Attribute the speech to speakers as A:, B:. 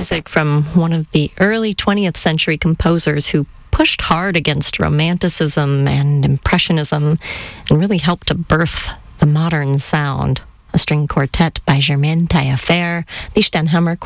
A: music from one of the early 20th century composers who pushed hard against Romanticism and Impressionism and really helped to birth the modern sound. A string quartet by Germaine Taillefer, the Stenhamer